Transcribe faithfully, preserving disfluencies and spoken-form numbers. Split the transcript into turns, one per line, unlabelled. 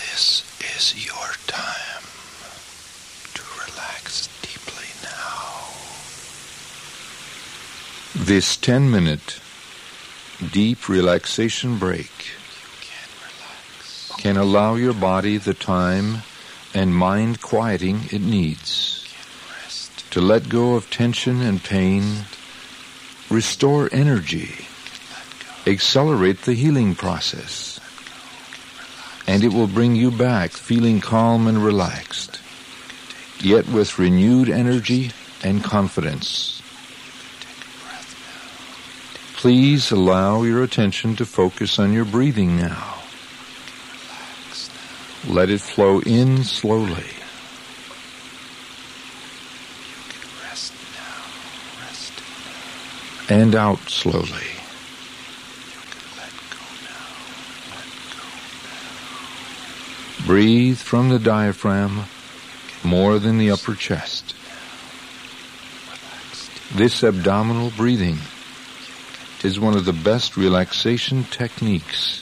This is your time to relax deeply now.
This ten-minute deep relaxation break
Can relax.
can allow your body the time and mind quieting it needs
Can rest.
to let go of tension and pain, restore energy,
Let go.
accelerate the healing process,
Let go. Relax.
and it will bring you back feeling calm and relaxed, yet with renewed energy and confidence.
Take a breath now.
Please allow your attention to focus on your breathing now.
Relax now.
Let it flow in slowly.
You can rest now. Rest now.
And out slowly.
You can let go now. Let go now.
Breathe from the diaphragm more than the upper chest.
Relax.
This abdominal breathing is one of the best relaxation techniques